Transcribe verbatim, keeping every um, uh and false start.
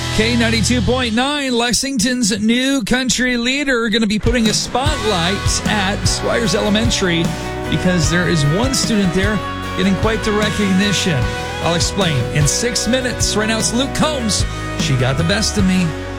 K ninety-two point nine, Lexington's new country leader, going to be putting a spotlight at Squires Elementary because there is one student there getting quite the recognition. I'll explain in six minutes. Right now it's Luke Combs. She got the best of me.